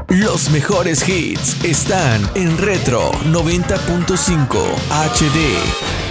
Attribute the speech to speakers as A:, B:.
A: Los mejores hits están en Retro 90.5 HD.